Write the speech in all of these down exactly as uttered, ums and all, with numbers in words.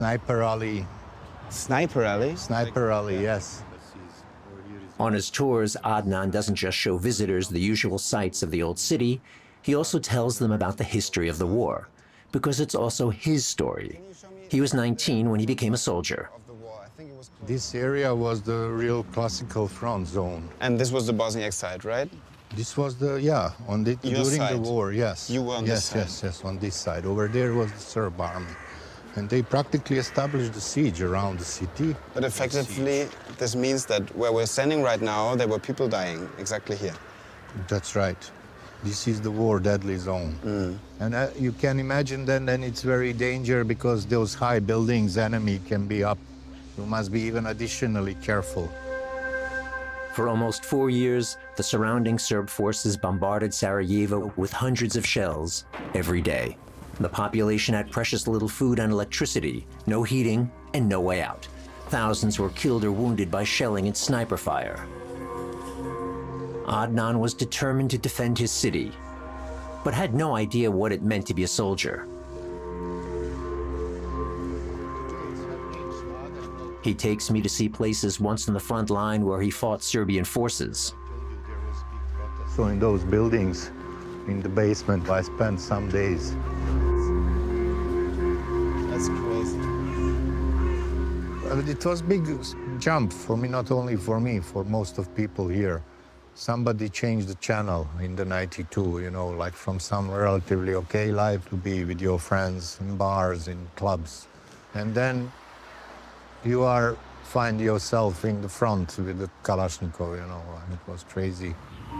Sniper Alley. Sniper Alley? Sniper Alley, yes. On his tours, Adnan doesn't just show visitors the usual sights of the old city, he also tells them about the history of the war, because it's also his story. He was nineteen when he became a soldier. This area was the real classical front zone. And this was the Bosniak side, right? This was the, yeah, on the, Your during side. the war, yes. You were on yes, this side? Yes, yes, on this side. Over there was the Serb army. And they practically established the siege around the city. But effectively, this means that where we're standing right now, there were people dying exactly here. That's right. This is the war deadly zone. Mm. And uh, you can imagine then, then it's very dangerous because those high buildings, enemy can be up. You must be even additionally careful. For almost four years, the surrounding Serb forces bombarded Sarajevo with hundreds of shells every day. The population had precious little food and electricity, no heating, and no way out. Thousands were killed or wounded by shelling and sniper fire. Adnan was determined to defend his city, but had no idea what it meant to be a soldier. He takes me to see places once on the front line where he fought Serbian forces. So in those buildings, in the basement, I spent some days. That's crazy. Well, it was a big jump for me, not only for me, for most of people here. Somebody changed the channel in the ninety-two, you know, like from some relatively okay life to be with your friends in bars, in clubs. And then you are find yourself in the front with the Kalashnikov, you know, and it was crazy.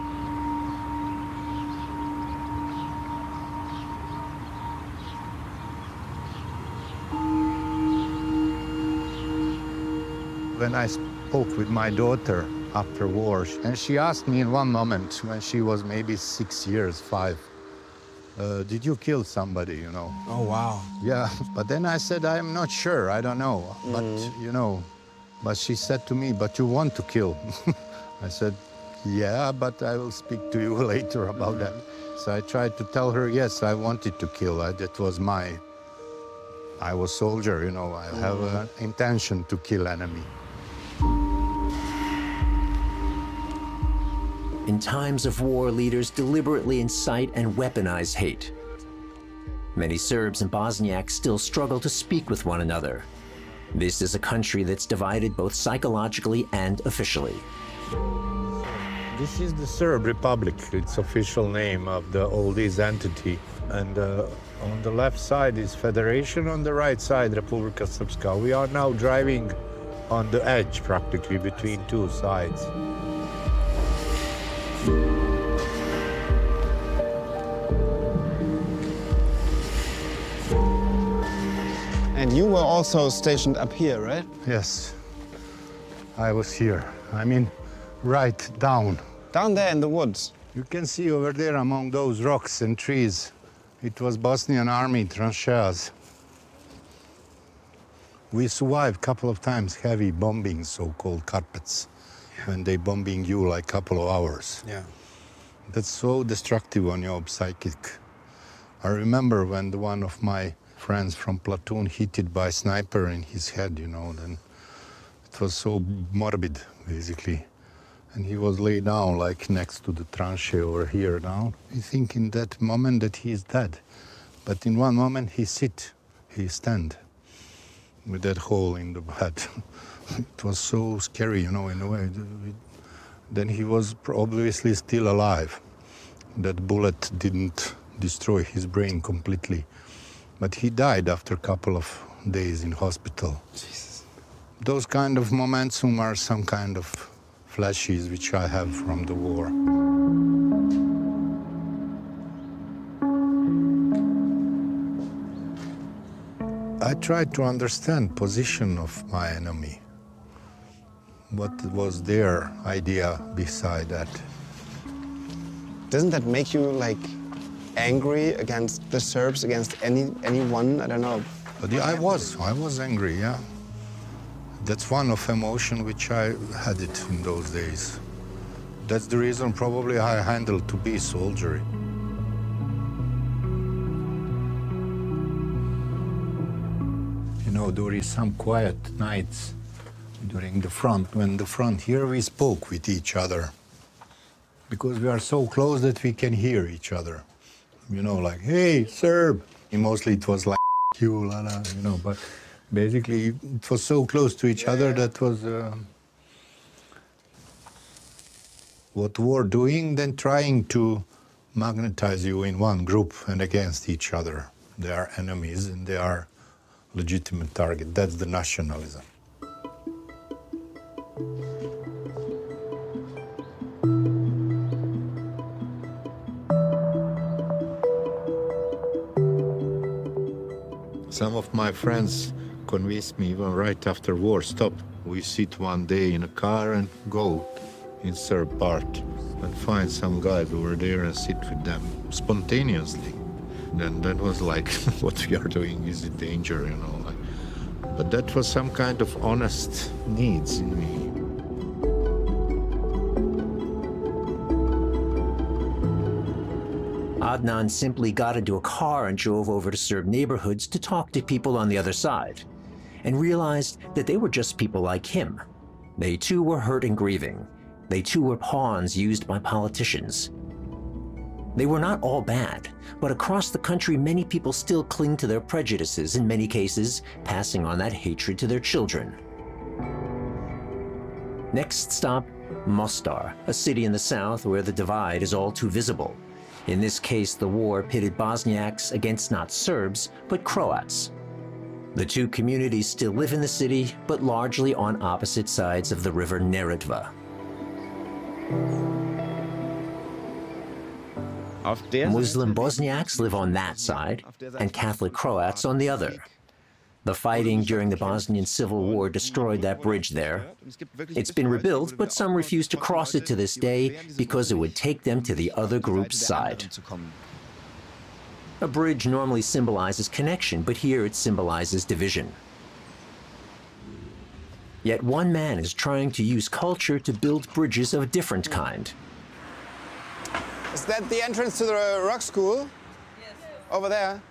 When I spoke with my daughter after war, and she asked me in one moment, when she was maybe six years, five, uh, did you kill somebody, you know? Oh, wow. Yeah, but then I said, I'm not sure, I don't know. Mm. But, you know, but she said to me, but you want to kill. I said, yeah, but I will speak to you later about that. So I tried to tell her, yes, I wanted to kill. I, that was my, I was soldier, you know, I have an intention to kill enemy. In times of war, leaders deliberately incite and weaponize hate. Many Serbs and Bosniaks still struggle to speak with one another. This is a country that's divided both psychologically and officially. This is the Serb Republic. It's official name of the oldest entity. And uh, on the left side is Federation, on the right side, Republika Srpska. We are now driving on the edge, practically, between two sides. And you were also stationed up here, right? Yes, I was here. I mean, right down. Down there in the woods? You can see over there among those rocks and trees. It was Bosnian army trancheas. We survived a couple of times heavy bombing, so-called carpets, yeah. When they bombing you like a couple of hours. Yeah. That's so destructive on your psychic. I remember when the one of my friends from platoon hit it by sniper in his head, you know, then it was so morbid, basically. And he was laid down, like next to the tranche over here now. You think in that moment that he is dead. But in one moment he sit, he stand with that hole in the head. It was so scary, you know, in a way. Then he was obviously still alive. That bullet didn't destroy his brain completely. But he died after a couple of days in hospital. Jesus. Those kind of moments are some kind of flashes which I have from the war. I tried to understand position of my enemy. What was their idea beside that? Doesn't that make you, like, angry against the Serbs, against any anyone? I don't know. But yeah, I was. I was angry, yeah. That's one of emotion which I had it in those days. That's the reason probably I handled to be soldier. You know, during some quiet nights during the front, when the front here, we spoke with each other because we are so close that we can hear each other. You know, like, hey, Serb. And mostly it was like, you, la, la, you know, but basically it was so close to each other that was uh, what war doing, then trying to magnetize you in one group and against each other. They are enemies and they are legitimate target. That's the nationalism. Some of my friends convinced me even right after war, stop. We sit one day in a car and go in Serb part and find some guys over there and sit with them spontaneously. Then that was like, what we are doing is a danger, you know. Like, but that was some kind of honest needs in me. Adnan simply got into a car and drove over to Serb neighborhoods to talk to people on the other side, and realized that they were just people like him. They too were hurt and grieving. They too were pawns used by politicians. They were not all bad, but across the country many people still cling to their prejudices, in many cases passing on that hatred to their children. Next stop, Mostar, a city in the south where the divide is all too visible. In this case, the war pitted Bosniaks against not Serbs, but Croats. The two communities still live in the city, but largely on opposite sides of the river Neretva. Muslim Bosniaks live on that side, and Catholic Croats on the other. The fighting during the Bosnian Civil War destroyed that bridge there. It's been rebuilt, but some refuse to cross it to this day because it would take them to the other group's side. A bridge normally symbolizes connection, but here it symbolizes division. Yet one man is trying to use culture to build bridges of a different kind. Is that the entrance to the rock school? Yes. Over there?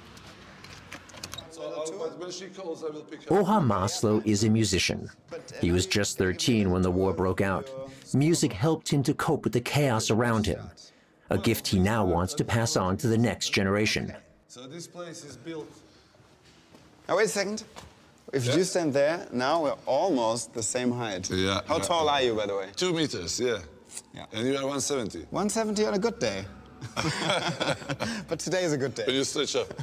Oha Maslow is a musician. He was just thirteen when the war broke out. Music helped him to cope with the chaos around him, a gift he now wants to pass on to the next generation. So this place is built. Now wait a second. If yeah. you stand there, now we're almost the same height. Yeah. How yeah. tall are you, by the way? Two meters, yeah. yeah. And you are one seventy. one seventy on a good day. But today is a good day. When you stretch up.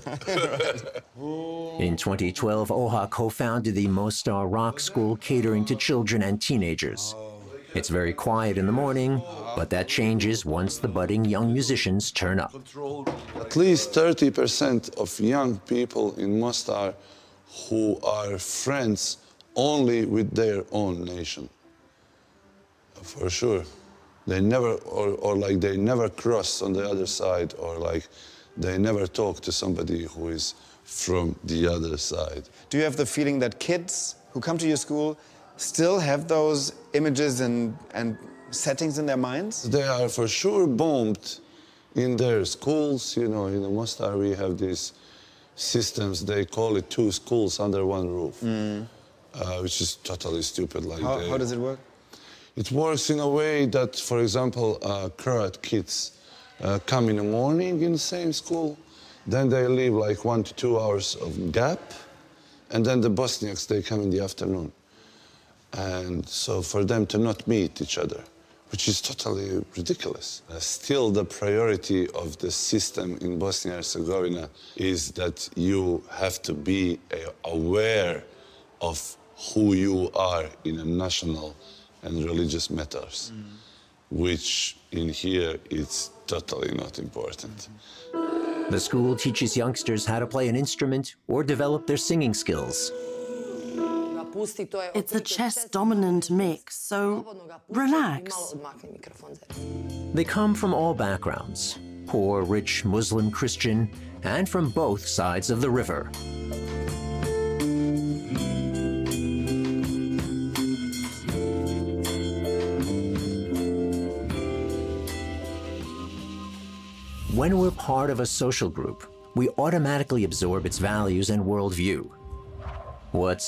In twenty twelve, Oha co-founded the Mostar Rock School, catering to children and teenagers. It's very quiet in the morning, but that changes once the budding young musicians turn up. At least thirty percent of young people in Mostar who are friends only with their own nation. For sure. They never, or, or like they never cross on the other side, or like they never talk to somebody who is from the other side. Do you have the feeling that kids who come to your school still have those images and, and settings in their minds? They are for sure bombed in their schools. You know, in Mostar we have these systems, they call it two schools under one roof, mm. uh, which is totally stupid. Like how, they, how does it work? It works in a way that, for example, uh, Croat kids uh, come in the morning in the same school, then they leave like one to two hours of gap, and then the Bosniaks, they come in the afternoon. And so for them to not meet each other, which is totally ridiculous. Uh, still, the priority of the system in Bosnia and Herzegovina is that you have to be uh, aware of who you are in a national and religious matters, mm. which in here it's totally not important. The school teaches youngsters how to play an instrument or develop their singing skills. It's a chess-dominant mix, so relax. They come from all backgrounds, poor, rich, Muslim, Christian, and from both sides of the river. When we're part of a social group, we automatically absorb its values and worldview. What's